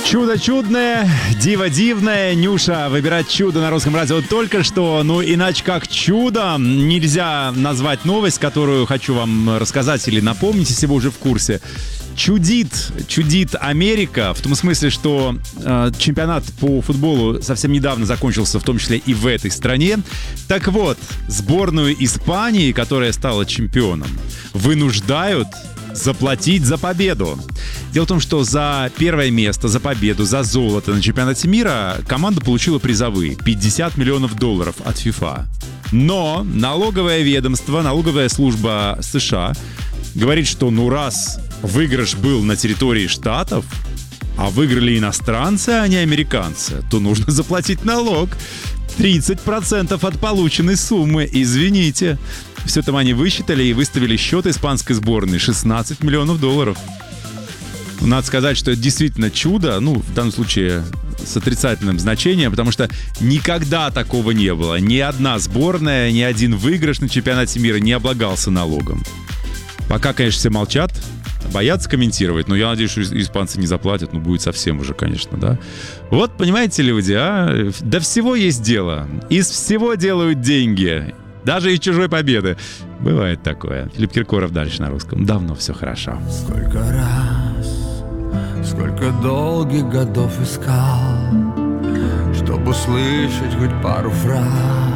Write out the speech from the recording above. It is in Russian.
Чудо чудное, диво дивное. Нюша выбирает чудо на русском радио только что. Ну, иначе как чудом нельзя назвать новость, которую хочу вам рассказать или напомнить, если вы уже в курсе. Чудит Америка, в том смысле, что чемпионат по футболу совсем недавно закончился, в том числе и в этой стране. Так вот, сборную Испании, которая стала чемпионом, вынуждают заплатить за победу. Дело в том, что за первое место, за победу, за золото на чемпионате мира команда получила призовые $50 миллионов от FIFA. Но налоговое ведомство, налоговая служба США говорит, что раз выигрыш был на территории Штатов, а выиграли иностранцы, а не американцы, то нужно заплатить налог. 30% от полученной суммы, извините. Все это они высчитали и выставили счет испанской сборной $16 миллионов. Надо сказать, что это действительно чудо, в данном случае с отрицательным значением, потому что никогда такого не было. Ни одна сборная, ни один выигрыш на чемпионате мира не облагался налогом. Пока, конечно, все молчат, боятся комментировать, но я надеюсь, что испанцы не заплатят, будет совсем уже, конечно, да. Вот, понимаете, люди, до всего есть дело. Из всего делают деньги. Даже из чужой победы. Бывает такое. Филипп Киркоров дальше на русском. Давно все хорошо. Сколько раз, сколько долгих годов искал, чтобы услышать хоть пару фраз